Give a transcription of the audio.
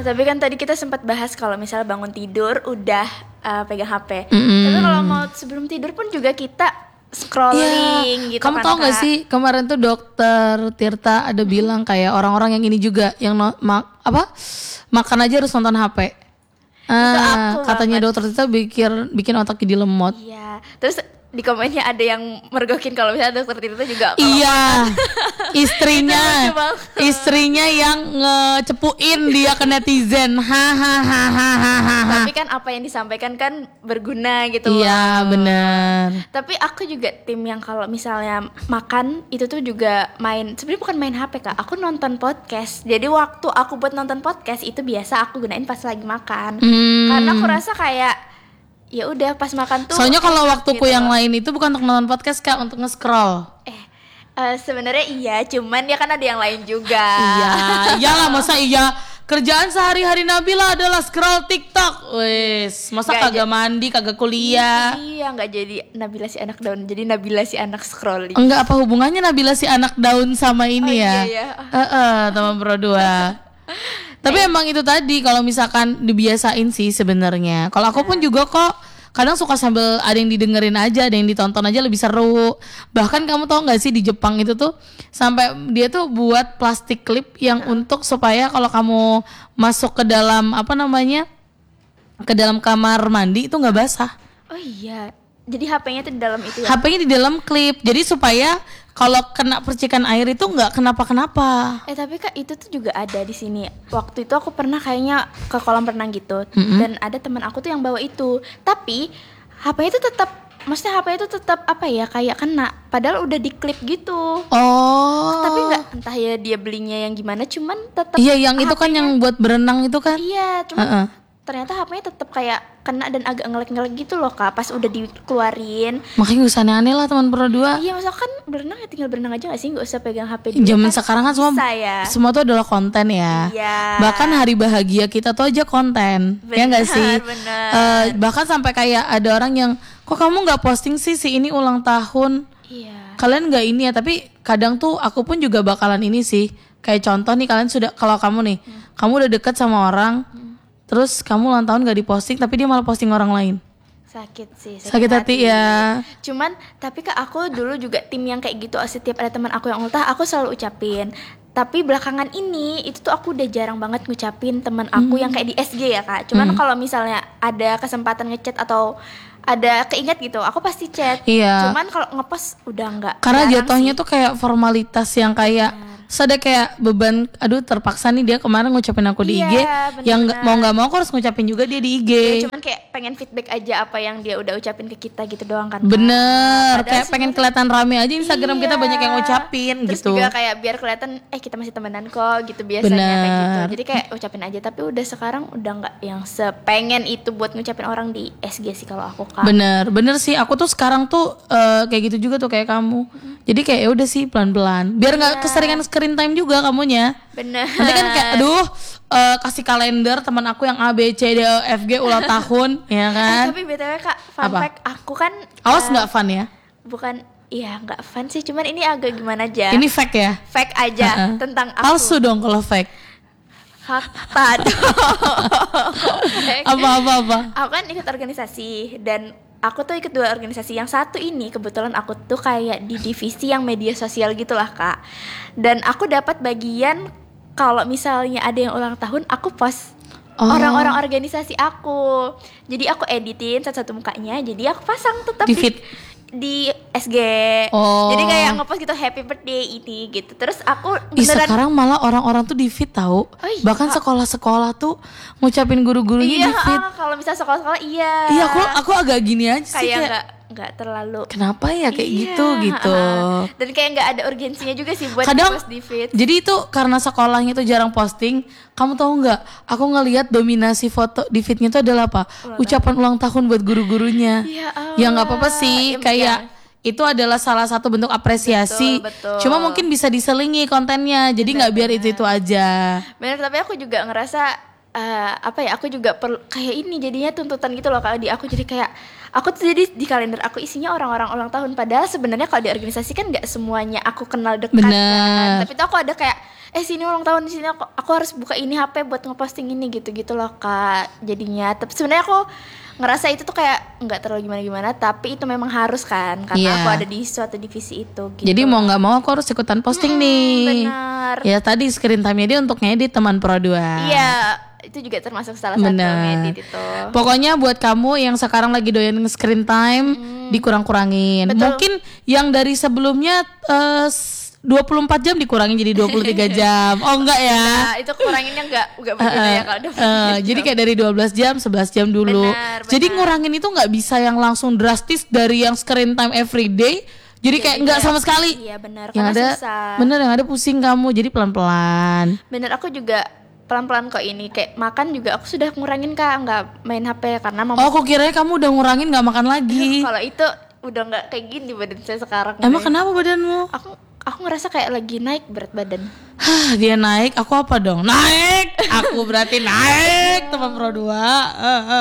Tapi kan tadi kita sempat bahas kalau misalnya bangun tidur udah pegang HP. Tapi kalau mau sebelum tidur pun juga kita scrolling gitu. Kamu tahu nggak sih kemarin tuh dokter Tirta ada bilang kayak orang-orang yang ini juga yang makan aja harus nonton HP. Katanya dokter Tirta bikin otak jadi lemot. Iya. Terus di komennya ada yang mergokin kalau misalnya dokter Tirta juga iya istrinya yang ngecepuin dia ke netizen. Tapi kan apa yang disampaikan kan berguna gitu loh. Iya benar. Tapi aku juga tim yang kalau misalnya makan itu tuh juga sebenarnya bukan main HP Kak, aku nonton podcast. Jadi waktu aku buat nonton podcast itu biasa aku gunain pas lagi makan. Karena aku rasa kayak ya udah pas makan tuh. Soalnya kalau waktuku gitu yang lain itu bukan untuk nonton podcast Kak, untuk nge-scroll. Sebenarnya iya, cuman ya kan ada yang lain juga. Iyalah masa kerjaan sehari-hari Nabila adalah scroll TikTok. Wes, masa kagak mandi, kagak kuliah. Iya, enggak jadi Nabila si anak daun, jadi Nabila si anak scrolling. Enggak, apa hubungannya Nabila si anak daun sama ini ya? Iya. Teman berdua. Tapi emang itu tadi kalau misalkan dibiasain sih sebenarnya. Kalau aku pun juga kok kadang suka sambil ada yang didengerin aja, ada yang ditonton aja lebih seru. Bahkan kamu tahu nggak sih di Jepang itu tuh sampai dia tuh buat plastik clip yang untuk supaya kalau kamu masuk ke dalam ke dalam kamar mandi itu nggak basah. Oh iya. Jadi HP-nya tuh di dalam itu ya? HP-nya di dalam klip. Jadi supaya kalau kena percikan air itu nggak kenapa-kenapa. Tapi Kak itu tuh juga ada di sini. Waktu itu aku pernah kayaknya ke kolam renang gitu. Dan ada teman aku tuh yang bawa itu. Tapi HP-nya itu tetap, maksudnya HP itu tetap kayak kena. Padahal udah diklip gitu. Tapi nggak, entah ya dia belinya yang gimana. Cuman tetap. Iya, yang itu kan yang buat berenang itu kan. Iya, cuman ternyata HP-nya tetap kayak kena dan agak ngelek-ngelek gitu loh Kak pas udah dikeluarin. Makanya gak usah aneh-aneh lah teman berdua. Iya, misalkan berenang ya tinggal berenang aja gak sih, gak usah pegang HP dulu. Zaman sekarang kan semua tuh adalah konten ya. Iya. Bahkan hari bahagia kita tuh aja konten. Ya gak sih? Bener. Bahkan sampai kayak ada orang yang, kok kamu gak posting sih si ini ulang tahun. Iya. Kalian gak ini ya, tapi kadang tuh aku pun juga bakalan ini sih. Kayak contoh nih, kalian sudah, kalau kamu nih kamu udah deket sama orang, terus kamu ulang tahun gak diposting tapi dia malah posting orang lain. Sakit hati ya. Cuman tapi Kak aku dulu juga tim yang kayak gitu. Setiap ada teman aku yang ulang tahun aku selalu ucapin. Tapi belakangan ini itu tuh aku udah jarang banget ngucapin teman aku yang kayak di SG ya Kak. Cuman kalau misalnya ada kesempatan ngechat atau ada keinget gitu aku pasti chat. Iya. Cuman kalau ngepost udah enggak. Karena jatuhnya tuh kayak formalitas yang kayak ada kayak beban, aduh terpaksa nih dia kemarin ngucapin aku di IG, yang mau nggak mau aku harus ngucapin juga dia di IG. Ya, cuman kayak pengen feedback aja apa yang dia udah ucapin ke kita gitu doang kan. Bener, kayak pengen kelihatan rame aja Instagram kita banyak yang ngucapin. Terus gitu. Terus juga kayak biar kelihatan kita masih temenan kok gitu biasanya kayak gitu. Jadi kayak ucapin aja, tapi udah sekarang udah nggak yang sepengen itu buat ngucapin orang di SG sih kalau aku Kak. Bener sih, aku tuh sekarang tuh kayak gitu juga tuh kayak kamu. Jadi kayak ya udah sih pelan-pelan, biar nggak keseringan screen time juga kamunya. Bener. Nanti kan kayak kasih kalender teman aku yang A B C D E F G ulang tahun ya kan. Tapi BTW Kak, fun fact aku kan awas nggak fun ya? Bukan, iya nggak fun sih, cuman ini agak gimana aja. Ini fact ya? Fact aja tentang aku. Palsu dong kalau fact. Fakta dong. Apa? Aku kan ikut organisasi dan aku tuh ikut 2 organisasi. Yang satu ini kebetulan aku tuh kayak di divisi yang media sosial gitulah Kak. Dan aku dapat bagian kalau misalnya ada yang ulang tahun aku post orang-orang organisasi aku. Jadi aku editin satu-satu mukanya, jadi aku pasang tetap di feed di SG. Jadi kayak ngepost gitu happy birthday ini gitu. Terus aku beneran sekarang malah orang-orang tuh di feed tahu. Bahkan sekolah-sekolah tuh ngucapin guru-gurunya di feed. Kalau misalnya sekolah-sekolah iya. Iya, aku agak gini aja sih kayak nggak terlalu. Kenapa ya kayak gitu. Dan kayak nggak ada urgensinya juga sih buat post di feed. Jadi itu karena sekolahnya tuh jarang posting. Kamu tahu nggak? Aku ngelihat dominasi foto di feednya itu adalah apa? Ucapan ulang tahun buat guru-gurunya. Ya nggak apa-apa sih. Kayak itu adalah salah satu bentuk apresiasi. Betul. Cuma mungkin bisa diselingi kontennya. Jadi nggak biar itu aja. Bener, tapi aku juga ngerasa aku juga perlu kayak ini jadinya tuntutan gitu loh kalau di aku. Jadi kayak aku tuh jadi di kalender aku isinya orang-orang ulang tahun, padahal sebenarnya kalau di organisasi kan nggak semuanya aku kenal dekat kan. Tapi tuh aku ada kayak sini ulang tahun di sini aku harus buka ini HP buat ngeposting ini gitu loh Kak. Jadinya tapi sebenarnya aku ngerasa itu tuh kayak nggak terlalu gimana tapi itu memang harus kan karena aku ada di suatu divisi itu gitu. Jadi mau nggak mau aku harus ikutan posting nih. Benar. Ya tadi screen time dia untuk ngedit teman Pro 2. Iya, itu juga termasuk salah satu ngedit itu. Pokoknya buat kamu yang sekarang lagi doyan screen time dikurang-kurangin. Betul. Mungkin yang dari sebelumnya 24 jam dikurangin jadi 23 jam. Oh enggak ya? Nah, itu kuranginnya enggak begitu ya kalau udah Jadi kayak dari 12 jam 11 jam dulu. Benar. Jadi ngurangin itu nggak bisa yang langsung drastis dari yang screen time every day. Jadi kayak nggak sama sekali. Iya benar, Yang karena ada susah. bener yang ada pusing kamu. Jadi pelan-pelan. Bener, aku juga pelan-pelan kok ini kayak makan juga aku sudah ngurangin Kak, nggak main HP karena mama. Oh, aku kiranya kamu udah ngurangin nggak makan lagi. Kalau itu udah nggak kayak gini badan saya sekarang. Emang kenapa badanmu? Aku ngerasa kayak lagi naik berat badan. Hah, dia naik, aku apa dong? Naik! Aku berarti naik teman Pro 2.